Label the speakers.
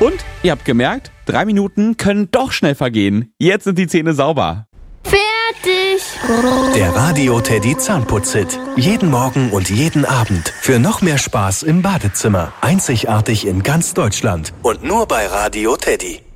Speaker 1: Und ihr habt gemerkt, 3 Minuten können doch schnell vergehen. Jetzt sind die Zähne sauber.
Speaker 2: Fertig.
Speaker 3: Der Radio Teddy Zahnputz-Hit. Jeden Morgen und jeden Abend. Für noch mehr Spaß im Badezimmer. Einzigartig in ganz Deutschland. Und nur bei Radio Teddy.